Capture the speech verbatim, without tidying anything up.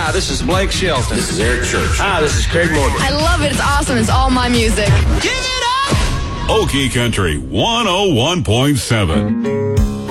Hi, this is Blake Shelton. This is Eric Church. Hi, this is Craig Morgan. I love it. It's awesome. It's all my music. Give it up! Okie Country one oh one point seven.